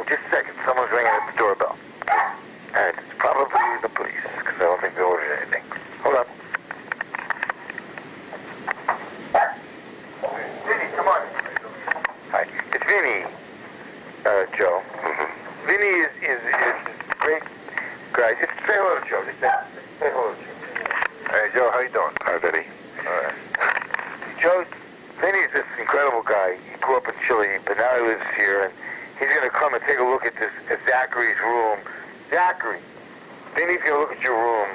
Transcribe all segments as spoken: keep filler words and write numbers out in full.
just a second. Someone's ringing at the doorbell. Alright, it's probably the police, because I don't think they ordered anything. Hold on. Vinny, come on. Hi. It's Vinny, uh, Joe. Mm-hmm. Vinny is, is, is a great guy. Just say hello to Joe. Just say, say hello to Joe. Hey, Joe, how you doing? Hi, Vinny. Alright. Joe, Vinny's this incredible guy. He grew up in Chile, but now he lives here, and he's going to come and take a look at this, at Zachary's room. Zachary, Vinny's going to look at your room.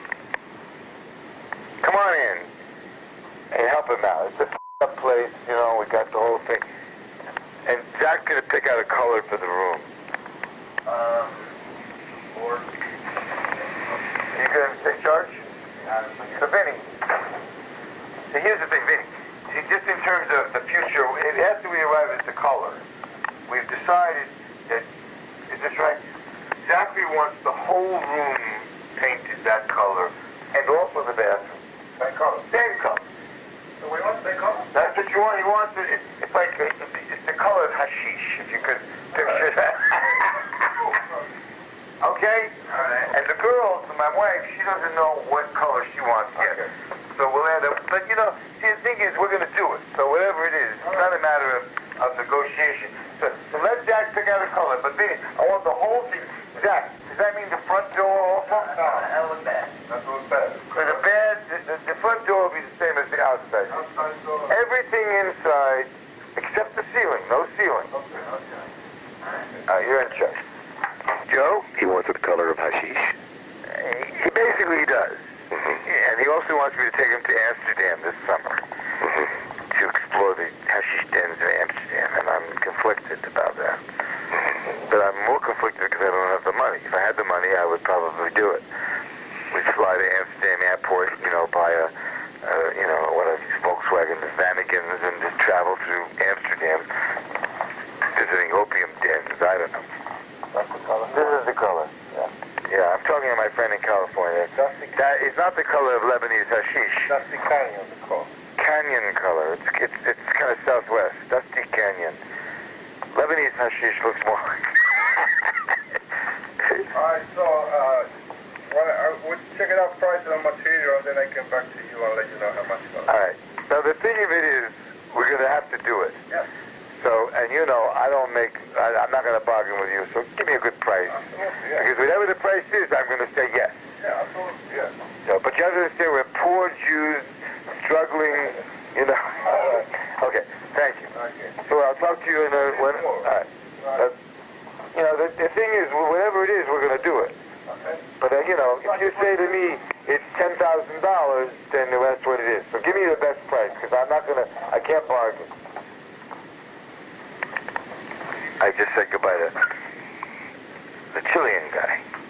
Come on in and help him out. It's a f***ed up place, you know, we got the whole thing. And Zach's going to pick out a color for the room. Um, or... You going to take charge? So, Vinny, so here's the thing, Vinny. See, just in terms of the future, after we arrive at the color, we've decided that, is this right? Zachary wants the whole room painted that color, and also the bathroom. Same color? Same color. So we want the same color? That's what you want. He wants it. It's, it's like, it's, it's the color of hashish, if you could picture that. Okay? All right. And the girl, my wife, she doesn't know what color she wants yet. Okay. So we'll end up, but you know, see, the thing is, we're going to do it. So whatever it is, it's not a matter of, of negotiation. So, so let Zach pick out a color. But Vinny, I want the whole thing. Zach, does that mean the front door also? No, that was bad. That was bad. So the bed, the, the, the front door will be the same as the outside. Outside door. Everything inside, except the ceiling. No ceiling. Okay, okay. All right, you're in charge. Joe? He wants the color of hashish. He basically does. Mm-hmm. And he also wants me to take him to Amsterdam this summer. Mm-hmm. To explore the hashish dens of Amsterdam, and I'm conflicted about that. But I'm more conflicted because I don't have the money. If I had the money, I would probably do it. We'd fly to Amsterdam airport, you know, buy a, uh, you know, one of these Volkswagen Vanagons and just travel through Amsterdam, visiting opium dens. I don't know. That's the color? This is the color. Yeah. Yeah, I'm talking to my friend in California. That is not the color of Lebanese hashish. Dusty Canyon, it's called. Canyon color. It's, it's, it's kind of southwest. Dusty Canyon. Lebanese hashish looks more like... Alright, so, uh, when I, we'll check it out, price and material, and then I get back to you and let you know how much it costs. Alright. So the thing of it is, we're going to have to do it. Yeah. So, and you know, I don't make, I, I'm not going to bargain with you, so give me a good price. Absolutely, yeah. Because whatever the price is, I'm going to say yes. Yeah, absolutely, yeah. So, but you have to understand, we're poor Jews, struggling, you know. Okay, thank you. Okay. So I'll talk to you in a, when, all right. Uh, you know, the, the thing is, whatever it is, we're going to do it. Okay. But, uh, you know, if you say to me, it's ten thousand dollars, then that's what it is. So give me the best price, because I'm not going to, I can't bargain. I just said goodbye to the Chilean guy.